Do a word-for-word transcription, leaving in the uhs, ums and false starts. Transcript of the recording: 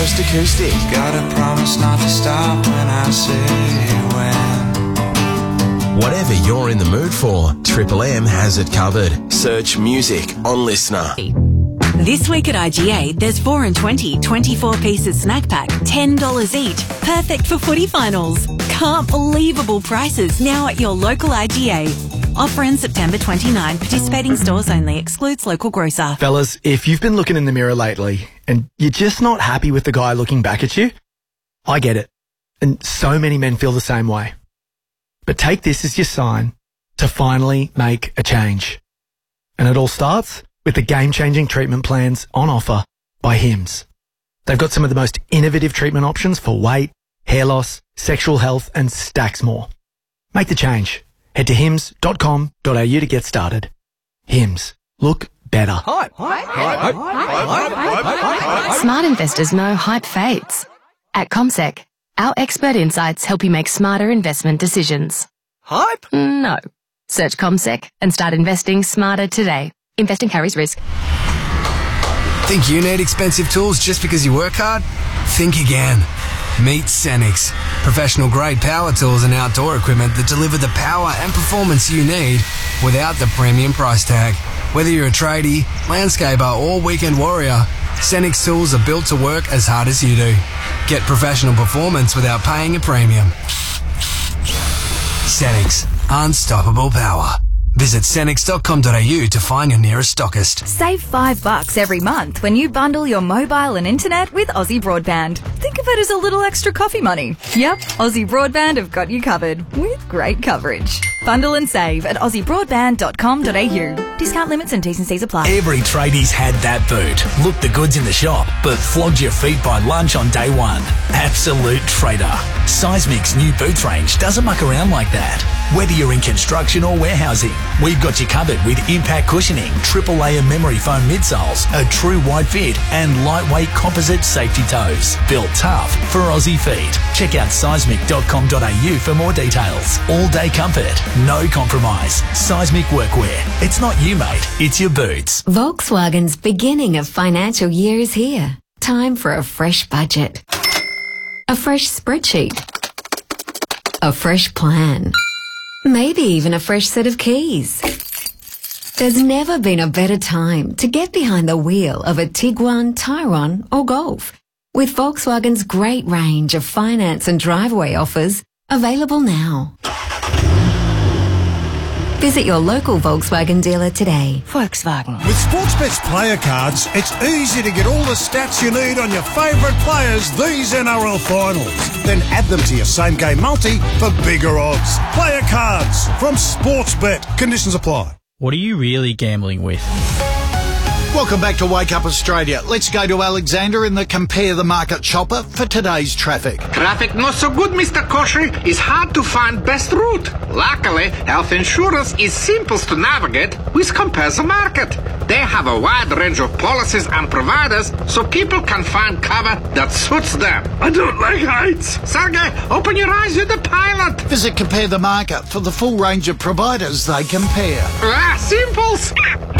Coast Acoustic. Gotta promise not to stop when I say when. Whatever you're in the mood for, Triple M has it covered. Search music on Listener. This week at I G A, there's four and twenty, twenty-four pieces snack pack, ten dollars each. Perfect for footy finals. Can't believable prices now at your local I G A. Offer ends September twenty-ninth. Participating stores only. Excludes local grocer. Fellas, if you've been looking in the mirror lately and you're just not happy with the guy looking back at you, I get it. And so many men feel the same way. But take this as your sign to finally make a change. And it all starts with the game-changing treatment plans on offer by Hims. They've got some of the most innovative treatment options for weight, hair loss, sexual health, and stacks more. Make the change. Head to hims dot com dot a u to get started. Hims. Look better. Hype. Hype. Hype. Hype. Smart investors know hype fades. At CommSec, our expert insights help you make smarter investment decisions. Hype? No. Search CommSec and start investing smarter today. Investing carries risk. Think you need expensive tools just because you work hard? Think again. Meet Cenix. Professional grade power tools and outdoor equipment that deliver the power and performance you need without the premium price tag. Whether you're a tradie, landscaper or weekend warrior, Cenix tools are built to work as hard as you do. Get professional performance without paying a premium. Cenix. Unstoppable power. Visit cenix dot com dot a u to find your nearest stockist. Save five bucks every month when you bundle your mobile and internet with Aussie Broadband. Think of it as a little extra coffee money. Yep, Aussie Broadband have got you covered with great coverage. Bundle and save at aussie broadband dot com dot a u. Discount limits and T's and C's apply. Every tradie's had that boot. Looked the goods in the shop, but flogged your feet by lunch on day one. Absolute trader. Seismic's new boots range doesn't muck around like that. Whether you're in construction or warehousing, we've got you covered with impact cushioning, triple layer memory foam midsoles, a true wide fit, and lightweight composite safety toes. Built tough for Aussie feet. Check out seismic dot com dot a u for more details. All day comfort, no compromise. Seismic workwear. It's not you, mate. It's your boots. Volkswagen's beginning of financial year is here. Time for a fresh budget. A fresh spreadsheet. A fresh plan. Maybe even a fresh set of keys. There's never been a better time to get behind the wheel of a Tiguan, Tyrone or Golf. With Volkswagen's great range of finance and driveway offers available now. Visit your local Volkswagen dealer today. Volkswagen. With Sportsbet's player cards, it's easy to get all the stats you need on your favourite players these N R L finals. Then add them to your same-game multi for bigger odds. Player cards from Sportsbet. Conditions apply. What are you really gambling with? Welcome back to Wake Up Australia. Let's go to Alexander in the Compare the Market Chopper for today's traffic. Traffic not so good, Mister Koshy. It's hard to find best route. Luckily, health insurance is simple to navigate with Compare the Market. They have a wide range of policies and providers so people can find cover that suits them. I don't like heights. Sergey, open your eyes with the pilot. Visit Compare the Market for the full range of providers they compare. Ah, simples.